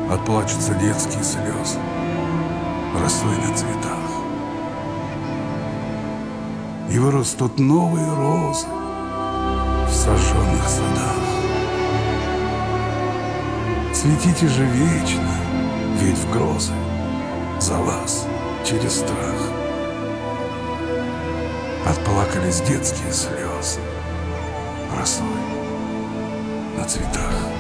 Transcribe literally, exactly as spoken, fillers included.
Отплачутся детские слезы росой на цветах. И вырастут новые розы в сожженных садах. Цветите же вечно, ведь в грозы за вас через страх отплакались детские слезы росой на цветах.